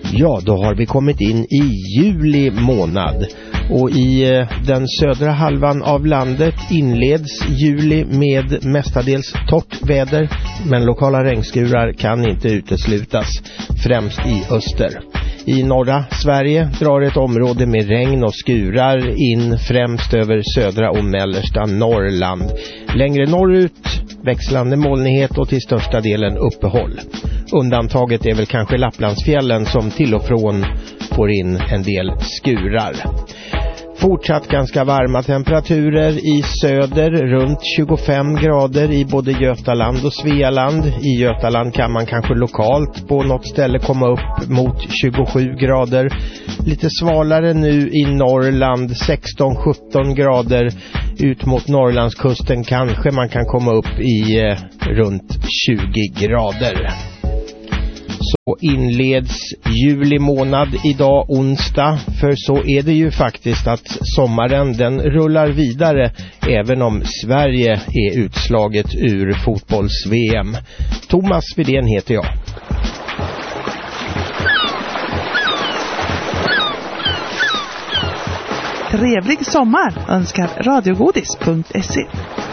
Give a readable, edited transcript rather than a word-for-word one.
Ja, då har vi kommit in i juli månad och i den södra halvan av landet inleds juli med mestadels torrt väder, men lokala regnskurar kan inte uteslutas, främst i öster. I norra Sverige drar ett område med regn och skurar in främst över södra och mellersta Norrland. Längre norrut växlande molnighet och till största delen uppehåll. Undantaget är väl kanske Lapplandsfjällen som till och från får in en del skurar. Fortsatt ganska varma temperaturer i söder, runt 25 grader i både Götaland och Svealand. I Götaland kan man kanske lokalt på något ställe komma upp mot 27 grader. Lite svalare nu i Norrland, 16-17 grader. Ut mot Norrlandskusten kanske man kan komma upp i runt 20 grader. Så inleds juli månad idag onsdag, för så är det ju faktiskt att sommaren den rullar vidare även om Sverige är utslaget ur fotbolls-VM. Thomas Widén heter jag. Trevlig sommar önskar radiogodis.se.